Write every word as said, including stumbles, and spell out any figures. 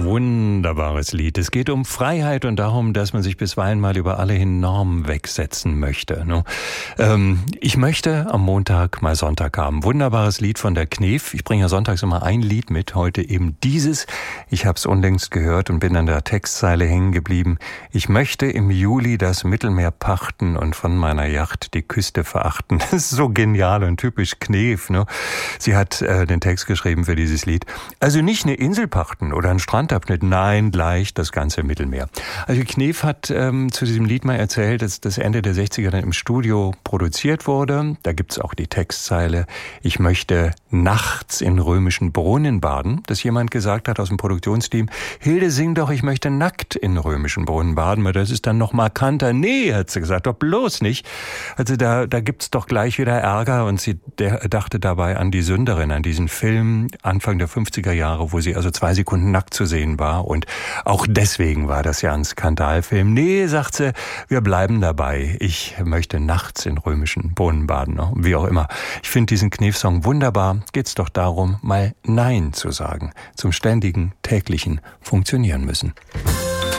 Wunderbares Lied. Es geht um Freiheit und darum, dass man sich bisweilen mal über alle hin Normen wegsetzen möchte. Ne? Ähm, ich möchte am Montag mal Sonntag haben. Wunderbares Lied von der Knef. Ich bringe ja sonntags immer ein Lied mit, heute eben dieses. Ich habe es unlängst gehört und bin an der Textzeile hängen geblieben. Ich möchte im Juli das Mittelmeer pachten und von meiner Yacht die Küste verachten. Das ist so genial und typisch Knef. Ne? Sie hat äh, den Text geschrieben für dieses Lied. Also nicht eine Insel pachten oder einen Strandabschnitt, nein, gleich das ganze Mittelmeer. Also Knef hat ähm, zu diesem Lied mal erzählt, dass das Ende der sechziger dann im Studio produziert wurde. Da gibt's auch die Textzeile, ich möchte nachts in römischen Brunnen baden, dass jemand gesagt hat aus dem Produktionsteam, Hilde, sing doch, ich möchte nackt in römischen Brunnen baden, weil das ist dann noch markanter. Nee, hat sie gesagt, doch bloß nicht. Also da, da gibt's doch gleich wieder Ärger und sie der, dachte dabei an die Sünderin, an diesen Film Anfang der fünfziger Jahre, wo sie also zwei Sekunden nackt zu sehen war und auch deswegen war das ja ein Skandalfilm. Nee, sagt sie, wir bleiben dabei. Ich möchte nachts in römischen Brunnen baden, wie auch immer. Ich finde diesen Knef-Song wunderbar. Geht's doch darum, mal Nein zu sagen, zum ständigen, täglichen Funktionieren müssen.